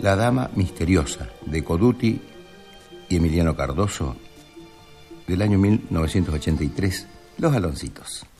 La Dama Misteriosa, de Coduti y Emiliano Cardoso, del año 1983, Los Aloncitos.